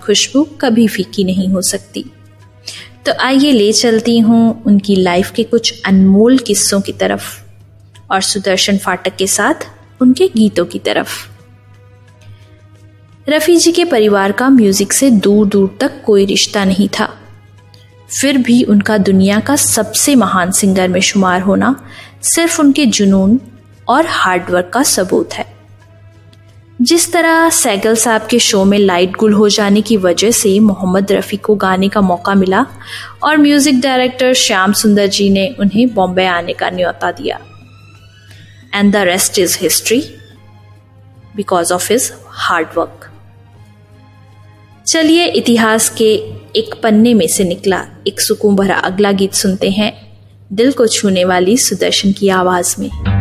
खुशबू कभी फीकी नहीं हो सकती। तो आइए ले चलती हूँ उनकी लाइफ के कुछ अनमोल किस्सों की तरफ और सुदर्शन फाटक के साथ उनके गीतों की तरफ। रफ़ी जी के परिवार का म्यूजिक से दूर दूर तक कोई रिश्ता नहीं था, फिर भी उनका दुनिया का सबसे महान सिंगर में शुमार होना सिर्फ उनके जुनून और हार्डवर्क का सबूत है। जिस तरह सैगल साहब के शो में लाइट गुल हो जाने की वजह से मोहम्मद रफ़ी को गाने का मौका मिला और म्यूजिक डायरेक्टर श्याम सुंदर जी ने उन्हें बॉम्बे आने का न्योता दिया। And the rest is history because of his hard work. चलिए इतिहास के एक पन्ने में से निकला एक सुकून भरा अगला गीत सुनते हैं, दिल को छूने वाली सुदर्शन की आवाज में।